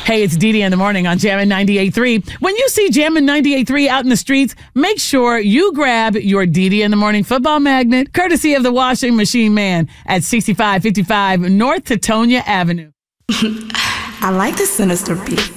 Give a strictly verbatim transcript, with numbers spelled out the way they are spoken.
Hey, it's Dee Dee in the morning on Jammin' ninety-eight point three. When you see Jammin' ninety-eight point three out in the streets, make sure you grab your Dee Dee in the morning football magnet, courtesy of the Washing Machine Man at sixty-five fifty-five North Teutonia Avenue. I like the sinister beat.